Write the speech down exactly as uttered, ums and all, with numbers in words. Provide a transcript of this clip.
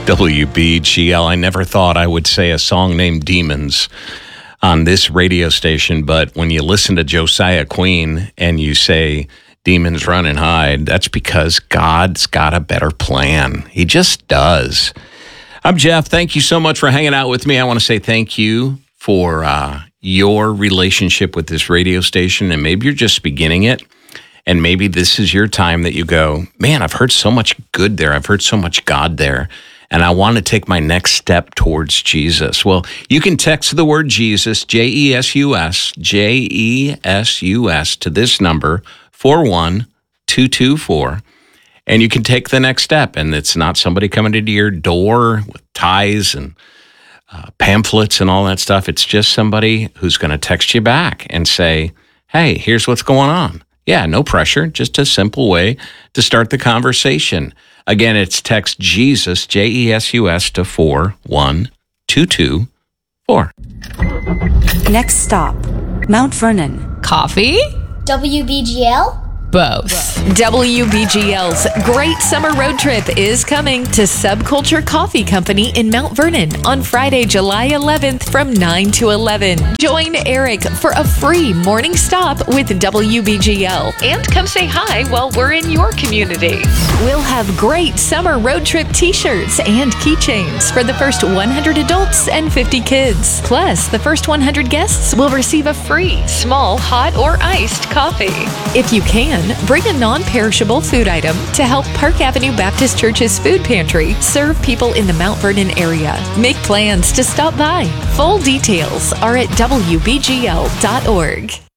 W B G L. I never thought I would say a song named Demons on this radio station, but when you listen to Josiah Queen and you say demons run and hide, that's because God's got a better plan. He just does. I'm Jeff. Thank you so much for hanging out with me. I want to say thank you for uh, your relationship with this radio station, and maybe you're just beginning it. And maybe this is your time that you go, man, I've heard so much good there. I've heard so much God there. And I want to take my next step towards Jesus. Well, you can text the word Jesus, J E S U S, J E S U S, to this number, four one two two four. And you can take the next step. And it's not somebody coming into your door with ties and uh, pamphlets and all that stuff. It's just somebody who's going to text you back and say, hey, here's what's going on. Yeah, no pressure, just a simple way to start the conversation. Again, it's text Jesus, J E S U S, to four one two two four. Next stop, Mount Vernon. Coffee? W B G L? Both. W B G L's Great Summer Road Trip is coming to Subculture Coffee Company in Mount Vernon on Friday, July eleventh from nine to eleven. Join Eric for a free morning stop with W B G L and come say hi while we're in your community. We'll have great summer road trip t-shirts and keychains for the first one hundred adults and fifty kids. Plus, the first one hundred guests will receive a free small hot or iced coffee. If you can, bring a non-perishable food item to help Park Avenue Baptist Church's food pantry serve people in the Mount Vernon area. Make plans to stop by. Full details are at W B G L dot org.